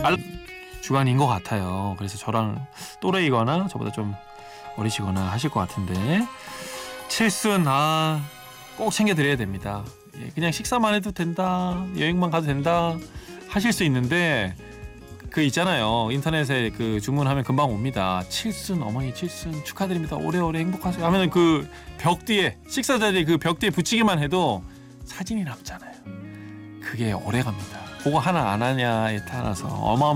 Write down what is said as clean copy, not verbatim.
주간인 것 같아요. 그래서 저랑 또래이거나 저보다 좀 어리시거나 하실 것 같은데 칠순 꼭 챙겨드려야 됩니다. 그냥 식사만 해도 된다, 여행만 가도 된다 하실 수 있는데 그 있잖아요. 인터넷에 그 주문하면 금방 옵니다. 칠순 어머니 칠순 축하드립니다. 오래오래 행복하세요 하면 그 벽 뒤에 식사 자리 그 벽 뒤에 붙이기만 해도 사진이 남잖아요. 그게 오래 갑니다. 그거 하나 안 하냐에 따라서 어마어마한